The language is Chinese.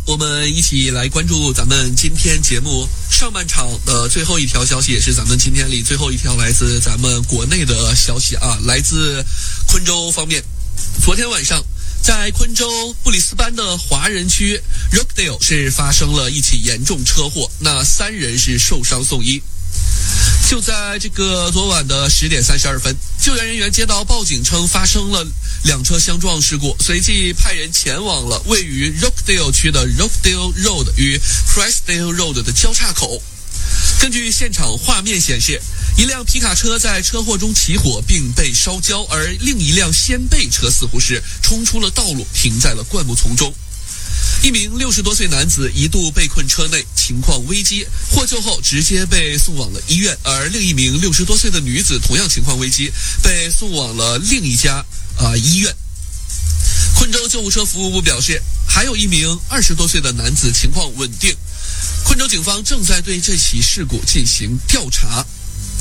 我们一起来关注咱们今天节目上半场的最后一条消息，也是咱们今天里最后一条来自咱们国内的消息啊，来自昆州方面。昨天晚上，在昆州布里斯班的华人区 Rockdale 是发生了一起严重车祸，那3人是受伤送医。就在这个昨晚的10点32分，救援人员接到报警称发生了2车相撞事故，随即派人前往了位于 Rockdale 区的 Rockdale Road 与 Crestdale Road 的交叉口。根据现场画面显示，一辆皮卡车在车祸中起火并被烧焦，而另一辆掀背车似乎是冲出了道路，停在了灌木丛中。一名60多岁男子一度被困车内，情况危机，获救后直接被送往了医院，而另一名60多岁的女子同样情况危机，被送往了另一家医院。昆州救护车服务部表示，还有一名20多岁的男子情况稳定。昆州警方正在对这起事故进行调查。